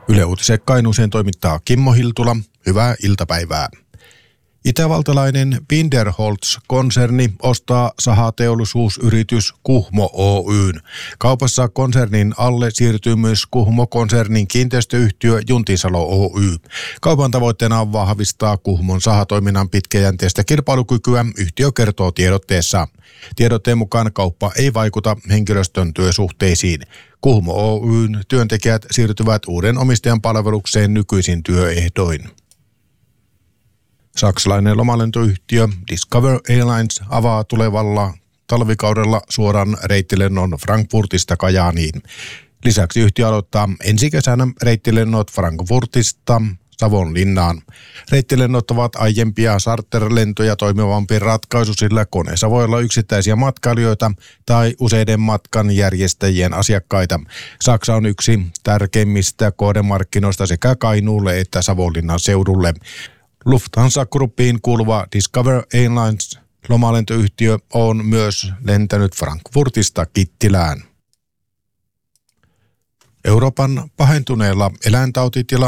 Yle Uutiset Kainuuseen toimittaa Kimmo Hiltula. Hyvää iltapäivää. Itävaltalainen Binderholz-konserni ostaa sahateollisuusyritys Kuhmo Oyn. Kaupassa konsernin alle siirtyy myös Kuhmo-konsernin kiinteistöyhtiö Juntisalo Oy. Kaupan tavoitteena on vahvistaa Kuhmon sahatoiminnan pitkäjänteistä kilpailukykyä, yhtiö kertoo tiedotteessa. Tiedotteen mukaan kauppa ei vaikuta henkilöstön työsuhteisiin. Kuhmo Oyn työntekijät siirtyvät uuden omistajan palvelukseen nykyisin työehdoin. Saksalainen lomalentoyhtiö Discover Airlines avaa tulevalla talvikaudella suoran reittilennon Frankfurtista Kajaaniin. Lisäksi yhtiö aloittaa ensi kesänä reittilennot Frankfurtista Savonlinnaan. Reittilennot ovat aiempia charterlentoja toimivampi ratkaisu, sillä koneessa voi olla yksittäisiä matkailijoita tai useiden matkan järjestäjien asiakkaita. Saksa on yksi tärkeimmistä kohdemarkkinoista sekä Kainuulle että Savonlinnan seudulle. Lufthansa Groupiin kuuluva Discover Airlines lomalentoyhtiö on myös lentänyt Frankfurtista Kittilään. Euroopan pahentuneella eläintautitilanteella